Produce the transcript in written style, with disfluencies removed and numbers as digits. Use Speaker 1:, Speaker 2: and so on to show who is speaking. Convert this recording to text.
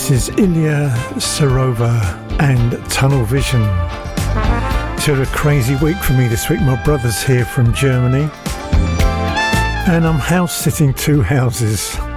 Speaker 1: This is Ilya Sarova and Tunnel Vision. It's had a crazy week for me this week. My brother's here from Germany and I'm house sitting 2 houses.